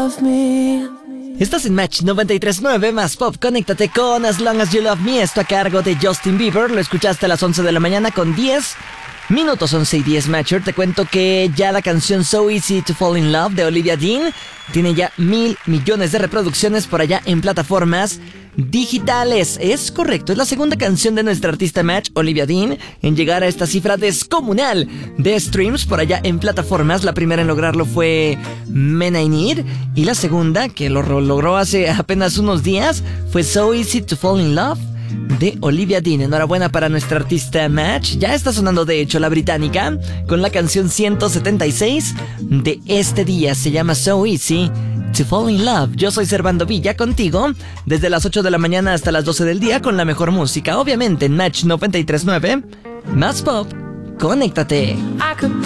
love me. Estás en Match 93.9 más Pop. Conéctate con As Long As You Love Me. Esto a cargo de Justin Bieber. Lo escuchaste a las 11 de la mañana con 10 minutos, 11 y 10 Matcher. Te cuento que ya la canción So Easy to Fall in Love de Olivia Dean tiene ya 1,000 millones de reproducciones por allá en plataformas digitales. Es correcto, es la segunda canción de nuestra artista Match, Olivia Dean, en llegar a esta cifra descomunal de streams por allá en plataformas. La primera en lograrlo fue Men I Need, y la segunda, que lo logró hace apenas unos días, fue So Easy to Fall in Love de Olivia Dean. Enhorabuena para nuestra artista Match. Ya está sonando de hecho la británica con la canción 176 de este día. Se llama So Easy to Fall in Love. Yo soy Servando Villa contigo desde las 8 de la mañana hasta las 12 del día con la mejor música, obviamente en Match 93.9 más Pop. Conéctate.